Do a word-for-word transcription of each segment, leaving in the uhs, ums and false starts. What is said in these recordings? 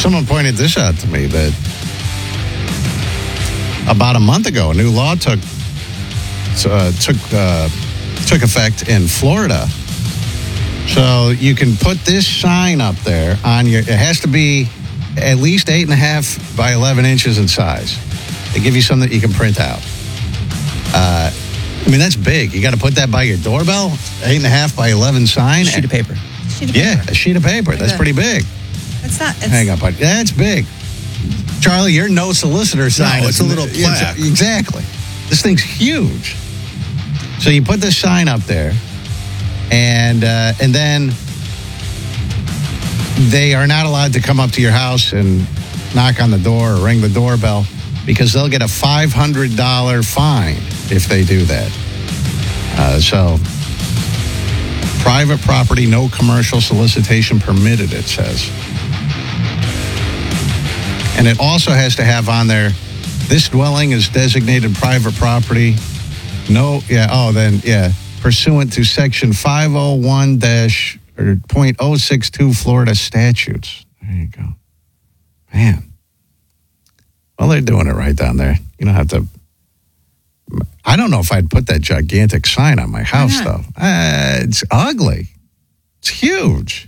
Someone pointed this out to me that about a month ago, a new law took uh, took uh, took effect in Florida. So you can put this sign up there on your. It has to be at least eight and a half by eleven inches in size. They give you something that you can print out. Uh, I mean, that's big. You got to put that by your doorbell. Eight and a half by eleven sign. A sheet of paper. Sheet of Yeah, paper. a sheet of paper. That's pretty big. It's not. It's, Hang on, buddy. That's big. Charlie, your no solicitor sign. No, it's a little plaque. Exactly. This thing's huge. So you put this sign up there, and uh, and then they are not allowed to come up to your house and knock on the door or ring the doorbell because they'll get a five hundred dollars fine if they do that. Uh, so private property, no commercial solicitation permitted, it says. And it also has to have on there, this dwelling is designated private property. No, yeah, oh, then, yeah, pursuant to section five oh one dash or point oh six two Florida statutes. There you go. Man. Well, they're doing it right down there. You don't have to. I don't know if I'd put that gigantic sign on my house, though. Uh, it's ugly. It's huge.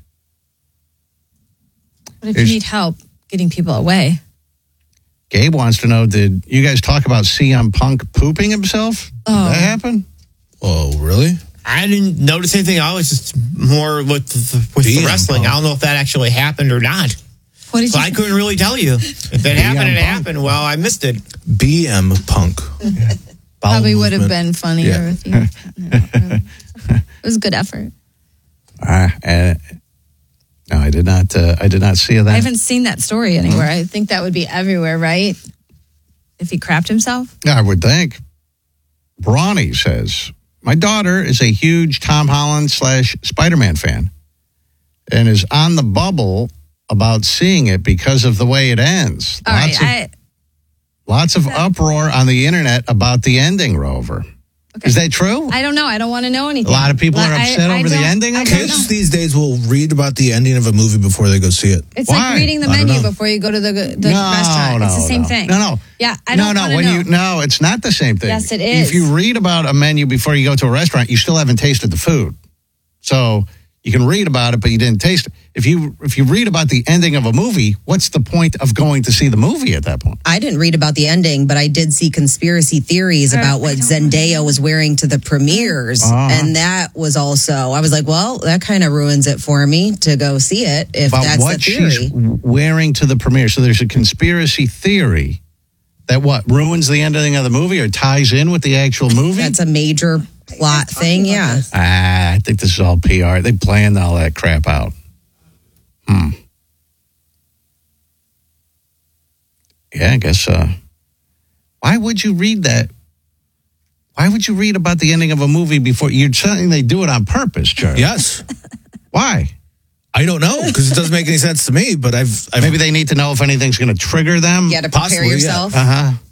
What if you need help getting people away? Gabe wants to know, did you guys talk about C M Punk pooping himself? Oh. Did that happen? Oh, really? I didn't notice anything. I was just more with the, with the wrestling. Punk. I don't know if that actually happened or not. What did so you I couldn't really tell you. If it happened, it happened. Well, I missed it. B M Punk. Yeah. Probably would have been funnier Yeah. with you. No, it was a good effort. Uh, uh, no, I did not. Uh, I did not see that. I haven't seen that story anywhere. I think that would be everywhere, right? If he crapped himself? I would think. Brawny says, my daughter is a huge Tom Holland slash Spider-Man fan and is on the bubble about seeing it because of the way it ends. All lots right. of, I, lots of uproar on the internet about the ending, Rover. okay. Is that true? I don't know. I don't want to know anything. A lot of people are I- upset I over the don't- ending I of don't it? know. Kids these days will read about the ending of a movie before they go see it. It's Why? like reading the I don't menu know. before you go to the, the no, restaurant. no, It's the same no. thing. No, no. Yeah, I no, don't no. wanna When know. you no, it's not the same thing. Yes, it is. If you read about a menu before you go to a restaurant, you still haven't tasted the food. So you can read about it, but you didn't taste it. If you if you read about the ending of a movie, what's the point of going to see the movie at that point? I didn't read about the ending, but I did see conspiracy theories Uh, about I what don't Zendaya was wearing to the premieres. Uh-huh. And that was also, I was like, well, that kind of ruins it for me to go see it if About that's what the theory. she's wearing to the premiere. So there's a conspiracy theory that what ruins the ending of the movie or ties in with the actual movie. That's a major plot thing, yeah. Ah, I think this is all P R. They planned all that crap out. Hmm. Yeah, I guess. Uh, why would you read that? Why would you read about the ending of a movie before you're saying they do it on purpose, Charlie? Yes. Why? I don't know because it doesn't make any sense to me. But I've, I've Maybe they need to know if anything's going to trigger them. Yeah, to prepare Possibly, yeah. yourself. Uh huh.